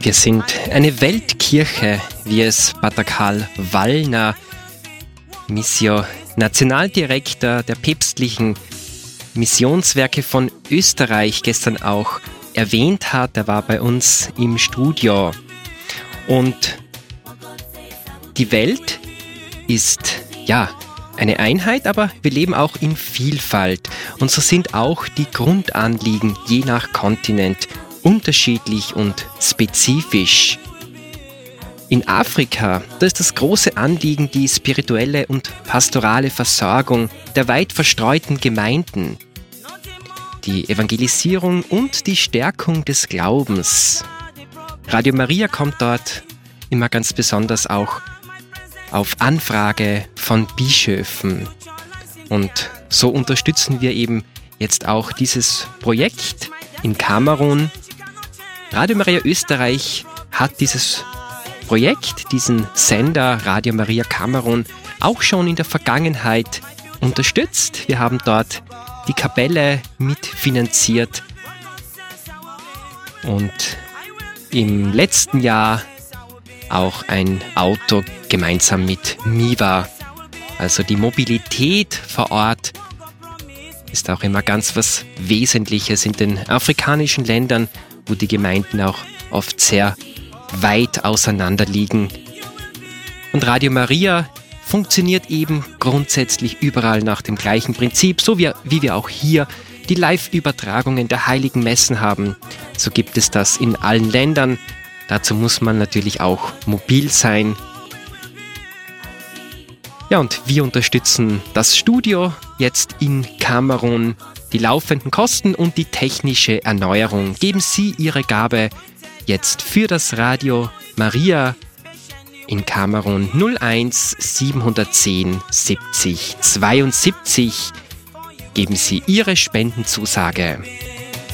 Wir sind eine Weltkirche, wie es Pater Karl Wallner, Missio Nationaldirektor der päpstlichen Missionswerke von Österreich, gestern auch erwähnt hat. Er war bei uns im Studio. Und die Welt ist, ja, eine Einheit, aber wir leben auch in Vielfalt. Und so sind auch die Grundanliegen je nach Kontinent unterschiedlich und spezifisch. In Afrika, da ist das große Anliegen die spirituelle und pastorale Versorgung der weit verstreuten Gemeinden, die Evangelisierung und die Stärkung des Glaubens. Radio Maria kommt dort immer ganz besonders auch auf Anfrage von Bischöfen. Und so unterstützen wir eben jetzt auch dieses Projekt in Kamerun. Radio Maria Österreich hat dieses Projekt, diesen Sender Radio Maria Kamerun, auch schon in der Vergangenheit unterstützt. Wir haben dort die Kapelle mitfinanziert und im letzten Jahr auch ein Auto gemeinsam mit MIVA. Also die Mobilität vor Ort ist auch immer ganz was Wesentliches in den afrikanischen Ländern, wo die Gemeinden auch oft sehr weit auseinander liegen. Und Radio Maria funktioniert eben grundsätzlich überall nach dem gleichen Prinzip, so wie wir auch hier die Live-Übertragungen der Heiligen Messen haben. So gibt es das in allen Ländern. Dazu muss man natürlich auch mobil sein. Ja, und wir unterstützen das Studio jetzt in Kamerun, die laufenden Kosten und die technische Erneuerung. Geben Sie Ihre Gabe jetzt für das Radio Maria in Kamerun 01 710 70 72. Geben Sie Ihre Spendenzusage.